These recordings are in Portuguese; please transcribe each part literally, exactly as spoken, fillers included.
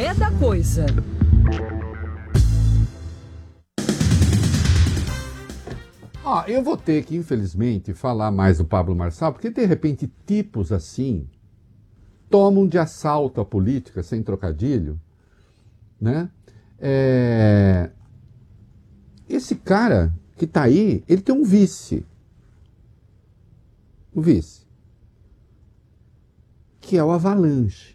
é da coisa. Ah, eu vou ter que, infelizmente, falar mais do Pablo Marçal, porque, de repente, tipos assim tomam de assalto a política, sem trocadilho, né? É... Esse cara que tá aí, ele tem um vice. Um vice. Que é o Avalanche.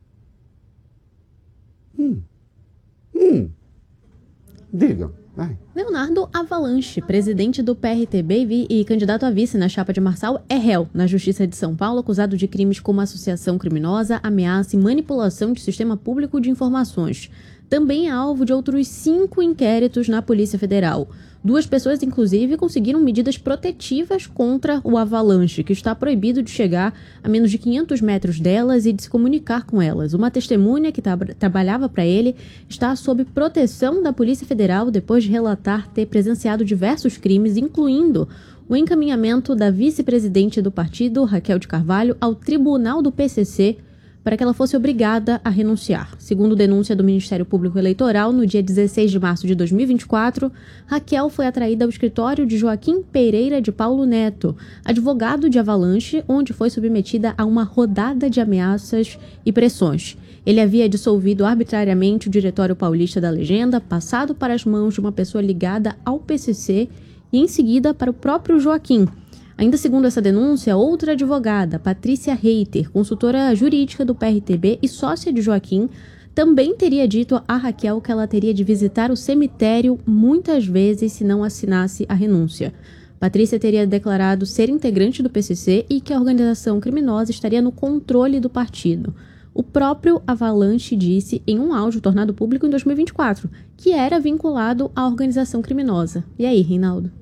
Hum. Hum. Digam. Vai. Leonardo Avalanche, presidente do P R T B e candidato a vice na chapa de Marçal, é réu na Justiça de São Paulo, acusado de crimes como associação criminosa, ameaça e manipulação de sistema público de informações. Também é alvo de outros cinco inquéritos na Polícia Federal. Duas pessoas, inclusive, conseguiram medidas protetivas contra o Avalanche, que está proibido de chegar a menos de quinhentos metros delas e de se comunicar com elas. Uma testemunha que tra- trabalhava para ele está sob proteção da Polícia Federal depois de relatar ter presenciado diversos crimes, incluindo o encaminhamento da vice-presidente do partido, Raquel de Carvalho, ao tribunal do P C C para que ela fosse obrigada a renunciar. Segundo denúncia do Ministério Público Eleitoral, no dia dezesseis de março de dois mil e vinte e quatro, Raquel foi atraída ao escritório de Joaquim Pereira de Paulo Neto, advogado de Avalanche, onde foi submetida a uma rodada de ameaças e pressões. Ele havia dissolvido arbitrariamente o Diretório Paulista da Legenda, passado para as mãos de uma pessoa ligada ao P C C e, em seguida, para o próprio Joaquim. Ainda segundo essa denúncia, outra advogada, Patrícia Reiter, consultora jurídica do P R T B e sócia de Joaquim, também teria dito a Raquel que ela teria de visitar o cemitério muitas vezes se não assinasse a renúncia. Patrícia teria declarado ser integrante do P C C e que a organização criminosa estaria no controle do partido. O próprio Avalanche disse em um áudio tornado público em dois mil e vinte e quatro que era vinculado à organização criminosa. E aí, Reinaldo?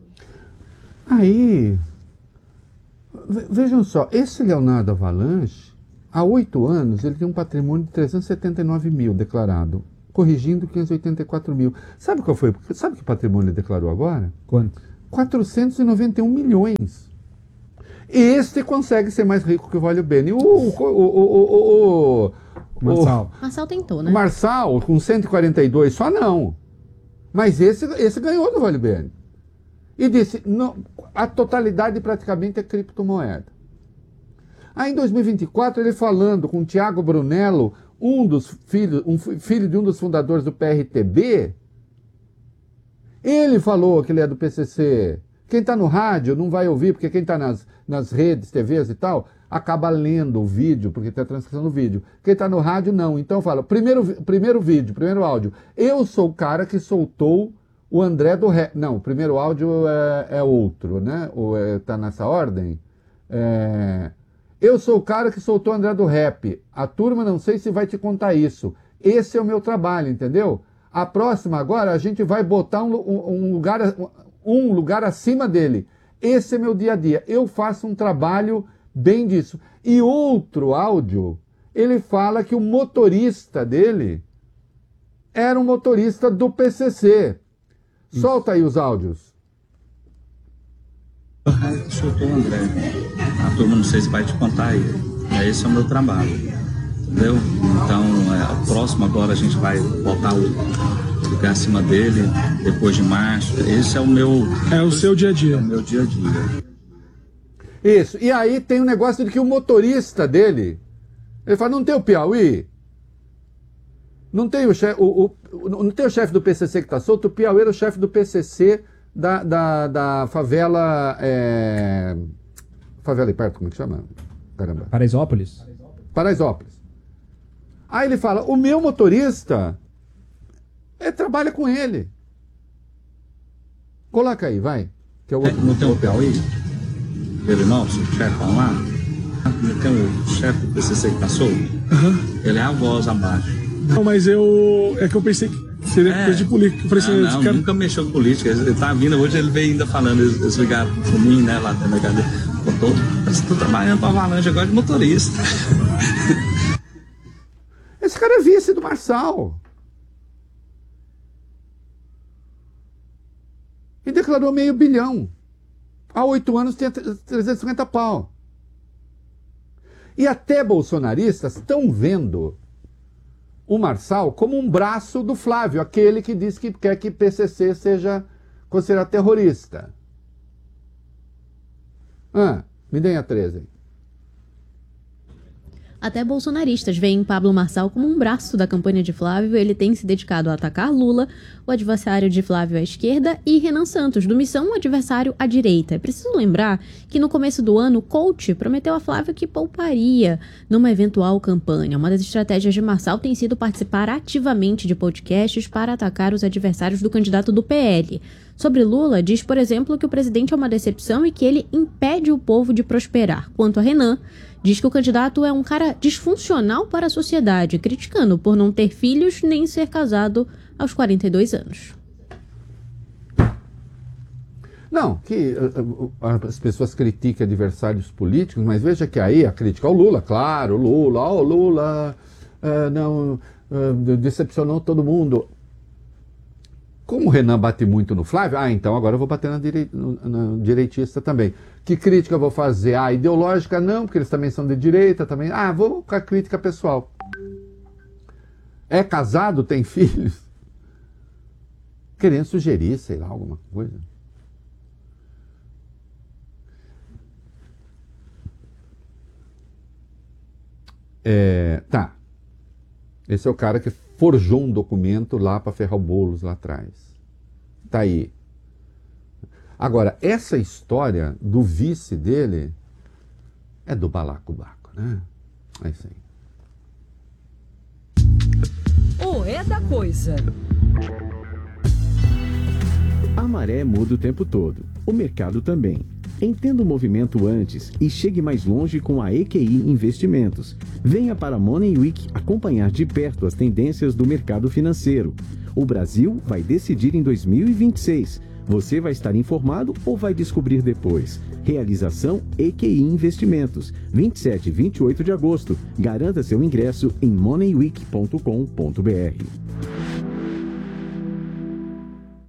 Aí, vejam só, esse Leonardo Avalanche, há oito anos, ele tem um patrimônio de trezentos e setenta e nove mil declarado, corrigindo quinhentos e oitenta e quatro mil. Sabe qual foi? Sabe que patrimônio ele declarou agora? Quanto? quatrocentos e noventa e um milhões. Este consegue ser mais rico que o Vale Bene. O, o, o, o, o, o Marçal. Marçal tentou, né? Marçal, com cento e quarenta e dois, só não. Mas esse, esse ganhou do Vale Bene. E disse, não, a totalidade praticamente é criptomoeda. Aí em dois mil e vinte e quatro, ele falando com o Tiago Brunello, um dos filhos, um filho de um dos fundadores do P R T B, ele falou que ele é do P C C. Quem está no rádio não vai ouvir, porque quem está nas, nas redes, T Vs e tal, acaba lendo o vídeo, porque está a transcrição do vídeo. Quem está no rádio, não. Então fala, primeiro, primeiro vídeo, primeiro áudio. Eu sou o cara que soltou o André do Rap. Não, o primeiro áudio é, é outro, né? Ou é, tá nessa ordem? É... Eu sou o cara que soltou o André do Rap. A turma não sei se vai te contar isso. Esse é o meu trabalho, entendeu? A próxima agora a gente vai botar um, um, lugar, um lugar acima dele. Esse é meu dia a dia. Eu faço um trabalho bem disso. E outro áudio, ele fala que o motorista dele era um motorista do P C C. Solta aí os áudios. Soltou o André. A turma não sei se vai te contar aí. Esse é o meu trabalho. Entendeu? Então, é, o próximo agora a gente vai botar o lugar acima dele, depois de março. Esse é o meu... É o seu dia a dia. É o meu dia a dia. Isso. E aí tem um negócio de que o motorista dele, ele fala, não tem o Piauí? Não tem o chefe, o, o, não tem o chefe do P C C que está solto? O Piauí era o chefe do P C C da, da, da favela... É... Favela aí perto, como é que chama? Caramba. Paraisópolis. Paraisópolis. Aí ele fala, o meu motorista, ele trabalha com ele. Coloca aí, vai. Que é o outro. Não tem o Piauí? Ele nosso, o chefe lá? Não tem o chefe do P C C que está solto? Uhum. Ele é a voz abaixo. Não, mas eu... É que eu pensei que seria É. coisa de política. Eu falei assim, Ah, esse não, cara... nunca mexeu com política. Ele tá vindo, hoje ele veio ainda falando, eles, eles ligaram pro mim, né, lá dentro da cadeia. Eu tô, eu tô trabalhando pra Avalanche agora de motorista. Esse cara é vice do Marçal. E declarou meio bilhão. Há oito anos tem trezentos e cinquenta pau. E até bolsonaristas estão vendo o Marçal como um braço do Flávio, aquele que diz que quer que P C C seja considerado terrorista. Ah, me deem a treze. Até bolsonaristas veem Pablo Marçal como um braço da campanha de Flávio. Ele tem se dedicado a atacar Lula, o adversário de Flávio à esquerda, e Renan Santos, do Missão, o adversário à direita. É preciso lembrar que no começo do ano, o coach prometeu a Flávio que pouparia numa eventual campanha. Uma das estratégias de Marçal tem sido participar ativamente de podcasts para atacar os adversários do candidato do P L. Sobre Lula, diz, por exemplo, que o presidente é uma decepção e que ele impede o povo de prosperar. Quanto a Renan, diz que o candidato é um cara disfuncional para a sociedade, criticando por não ter filhos nem ser casado aos quarenta e dois anos. Não, que uh, uh, as pessoas criticam adversários políticos, mas veja que aí a crítica ao Lula, claro, Lula, ó, oh, Lula, uh, não, uh, decepcionou todo mundo. Como o Renan bate muito no Flávio, ah, então agora eu vou bater na, direi na direitista também. Que crítica eu vou fazer? Ah, ideológica não, porque eles também são de direita também. Ah, vou com a crítica pessoal. É casado, tem filhos? Querendo sugerir, sei lá, alguma coisa. É, tá. Esse é o cara que forjou um documento lá para ferrar o Boulos lá atrás. Tá aí. Agora, essa história do vice dele é do balacobaco, né? É isso aí. O é da coisa. A maré muda o tempo todo. O mercado também. Entenda o movimento antes e chegue mais longe com a E Q I Investimentos. Venha para a Money Week acompanhar de perto as tendências do mercado financeiro. O Brasil vai decidir em dois mil e vinte e seis. Você vai estar informado ou vai descobrir depois? Realização E Q I Investimentos. vinte e sete e vinte e oito de agosto. Garanta seu ingresso em money week ponto com ponto br.